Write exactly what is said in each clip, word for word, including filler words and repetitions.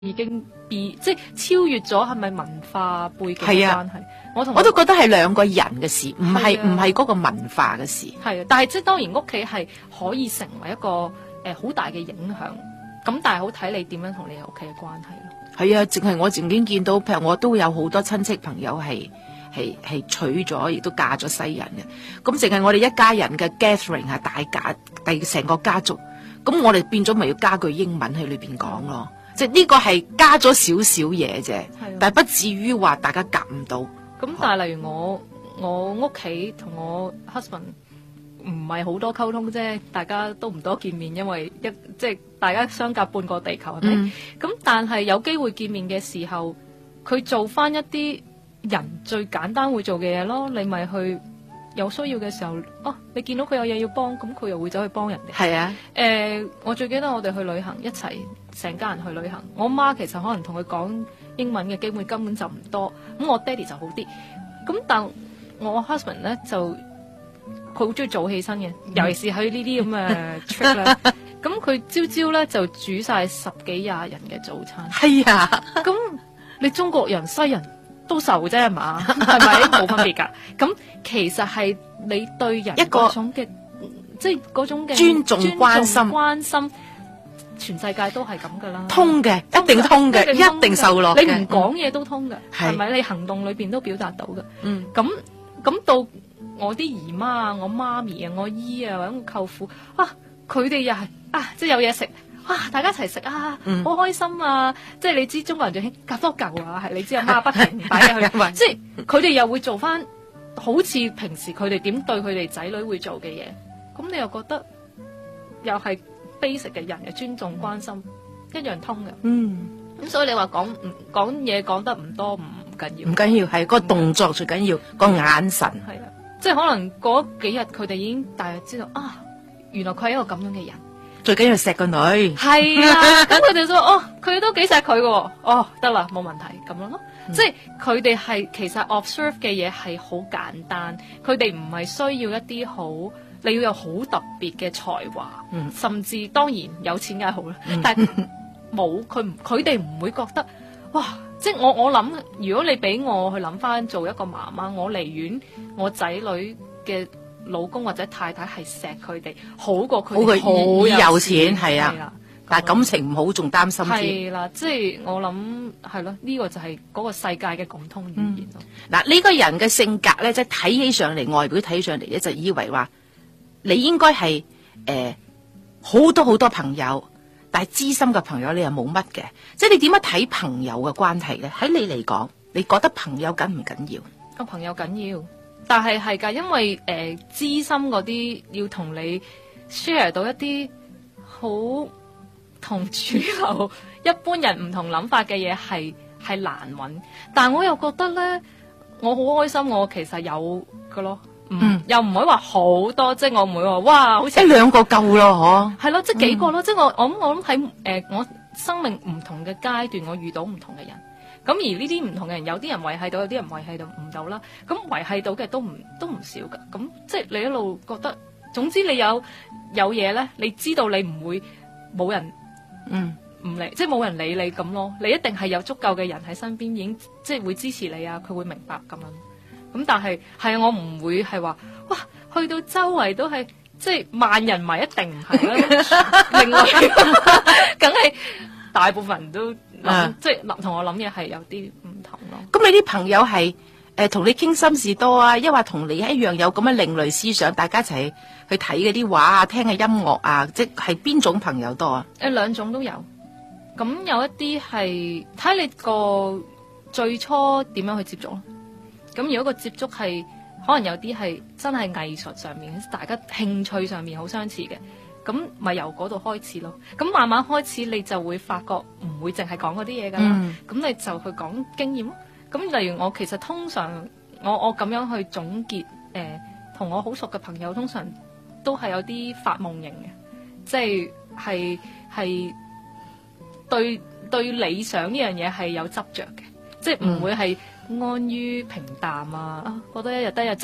已經變即係超越咗係咪文化背景嘅關係？我同我都覺得係兩個人嘅事，唔係係啊唔係嗰個文化嘅事。 係啊，但係即係當然屋企係可以成為一個誒好大嘅影響。咁但係好睇你點樣同你屋企嘅關係咯。 係啊，淨係我曾經見到，譬如我都有好多親戚朋友係係係娶咗，亦都嫁咗西人嘅。咁淨係我哋一家人嘅 gathering 係大家第成個家族，咁我哋變咗咪要加句英文喺裏邊講咯。即係呢個係加咗少少嘢啫，但係不至於話大家夾唔到。 咁但係例如我我屋企同我 husband 唔係好多溝通啫，大家都唔多見面，因為一即係大家相隔半個地球係咪？咁、嗯、但係有機會見面嘅時候，佢做翻一啲人最簡單會做嘅嘢咯，你咪去有需要嘅時候，哦、啊，你見到佢有嘢要幫，咁佢又會走去幫人哋。 係啊， 誒、呃，我最記得我哋去旅行一齊。成家人去旅行，我媽其實可能同佢講英文嘅機會根本就唔多，咁我爹哋就好啲。咁但我 husband 咧就佢好中意早起身嘅，尤其是去呢啲咁嘅 trip 咧。咁佢朝朝咧就煮晒十幾廿人嘅早餐。 係啊， 咁你中國人西人都受啫係嘛？係咪冇分別㗎？咁其實係你對人一個種嘅，即係嗰種嘅尊重關心關心。全世界都係咁噶啦， 通嘅，一定通嘅，一定受落嘅。 你唔講嘢都通嘅，係、嗯、咪？你行動裏邊都表達到嘅。嗯，咁咁到我啲姨媽啊、我媽咪啊、我姨啊或者我舅父啊，佢哋又係啊，即係有嘢食啊，大家一齊食啊，好、嗯、開心啊！即係你知中國人就興夾多嚿啊，係你知阿媽不停擺入去，即係佢哋又會做翻好似平時佢哋點對佢哋仔女會做嘅嘢，咁你又覺得又係。basic 嘅人嘅尊重關心一樣通嘅，嗯，咁所以你話講唔講嘢講得唔多唔緊要， 唔緊要係個動作最緊要，個眼神係啊，即係可能嗰幾日佢哋已經大約知道啊，原來佢係一個咁樣嘅人， 最緊要錫個女， 係啊，咁佢哋就哦，佢都幾錫佢嘅，哦得啦冇問題咁樣咯，嗯、即係佢哋係其實 observe 嘅嘢係好簡單，佢哋唔係需要一啲好。你要有好特別嘅才華、嗯，甚至當然有錢梗係好啦、嗯，但係冇佢唔佢哋唔會覺得哇！即係我我諗，如果你俾我去諗翻做一個媽媽，我寧願我仔女嘅老公或者太太係錫佢哋，好過佢哋好有錢係啊！ 但係感情唔好，仲擔心係啦，即係我諗係咯，呢、這個就係嗰個世界嘅共通語言咯。 嗱、嗯，呢、這個人嘅性格咧，即係睇起上嚟，外表睇起上嚟咧，就以為話。你應該係誒好多好多朋友，但係知心嘅朋友你又冇乜嘅，即係你點樣睇朋友嘅關係咧？喺你嚟講，你覺得朋友緊唔緊要？ 個朋友緊要，但係係㗎，因為誒、呃、知心嗰啲要同你 share 到一啲好同主流一般人唔同諗法嘅嘢，係係難揾。但係我又覺得咧，我好開心，我其實有㗎咯。嗯，又唔會話好多，即係我唔會話哇，好似一兩個夠咯，嗬。係咯，即係幾個咯，嗯、即係我我諗我諗喺誒我生命唔同嘅階段，我遇到唔同嘅人。咁而呢啲唔同嘅人，有啲人維繫到，有啲人維繫到唔到啦。咁維繫到嘅都唔都唔少噶。咁即係你一路覺得，總之你有有嘢咧，你知道你唔會冇人嗯唔理，即係冇人理你咁咯。你一定係有足夠嘅人喺身邊，已經即係會支持你啊，佢會明白咁樣。咁但係係我唔會係話哇，去到周圍都係即係萬人迷，一定唔係啦。另外，梗係大部分人都諗、啊、即係諗同我諗嘢係有啲唔同咯。 咁你啲朋友係誒同你傾心事多啊，抑或同你一樣有咁嘅另類思想，大家一齊去睇嗰啲畫啊，聽嘅音樂啊，即係邊種朋友多啊？ 誒兩種都有。咁有一啲係睇你個最初點樣去接觸咯。咁如果個接觸係可能有啲係真係藝術上面，大家興趣上面好相似嘅，咁咪由嗰度開始咯。咁慢慢開始你就會發覺唔會淨係講嗰啲嘢㗎啦。咁、嗯、你就去講經驗咯。咁例如我其實通常我我咁樣去總結誒，同、呃、我好熟嘅朋友通常都係有啲發夢型嘅，即係係係對對理想呢樣嘢係有執着嘅，即係唔會係安於平淡啊，覺得一日得一日，即係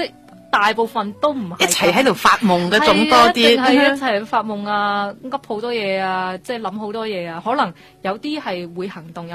大部分都唔係一齊喺度發夢嗰種係多啊一定係一啲。 齊發夢啊，噏好多嘢啊，即係諗好多嘢啊，可能有啲係會行動。